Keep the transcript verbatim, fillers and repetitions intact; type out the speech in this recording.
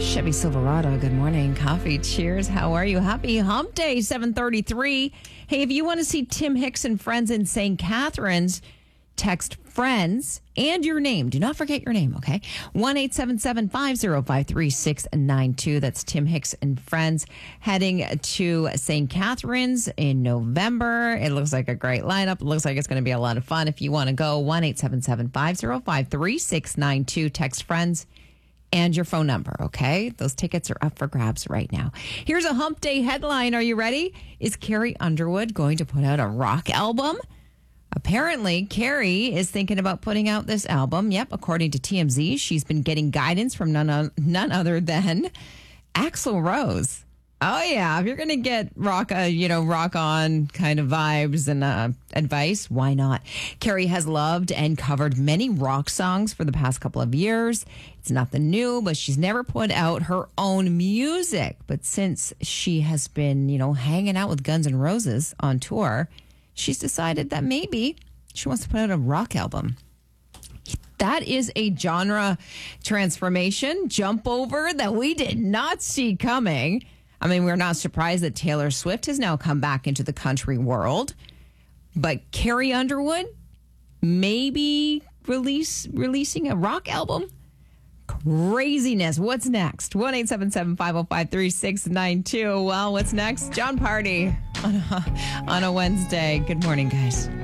Chevy Silverado, good morning. Coffee, cheers. How are you? Happy hump day, seven thirty-three. Hey, if you want to see Tim Hicks and Friends in Saint Catharines, text friends and your name. Do not forget your name, okay? one eight seven seven, five zero five, three six nine two. That's Tim Hicks and Friends heading to Saint Catharines in November. It looks like a great lineup. It looks like it's going to be a lot of fun. If you want to go, one eight seven seven, five zero five, three six nine two. Text friends and your phone number, okay? Those tickets are up for grabs right now. Here's a hump day headline. Are you ready? Is Carrie Underwood going to put out a rock album? Apparently, Carrie is thinking about putting out this album. Yep, according to T M Z, she's been getting guidance from none, none other than Axl Rose. Oh, yeah. If you're going to get rock, uh, you know, rock on kind of vibes and uh, advice, why not? Carrie has loved and covered many rock songs for the past couple of years. It's nothing new, but she's never put out her own music. But since she has been, you know, hanging out with Guns N' Roses on tour, she's decided that maybe she wants to put out a rock album. That is a genre transformation, jump over that we did not see coming. I mean, we're not surprised that Taylor Swift has now come back into the country world. But Carrie Underwood, maybe release releasing a rock album? Craziness. What's next? one eight seven seven, five zero five, three six nine two. Well, what's next? John Party on a, on a Wednesday. Good morning, guys.